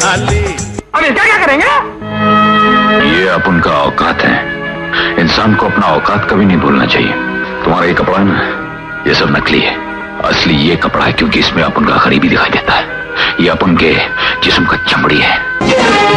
अब इसका क्या करेंगे? ये अपन का औकात है। इंसान को अपना औकात कभी नहीं भूलना चाहिए। तुम्हारा ये कपड़ा है ना, ये सब नकली है। असली ये कपड़ा है क्योंकि इसमें अपन का गरीबी दिखाई देता है। ये अपन के जिस्म का चमड़ी है।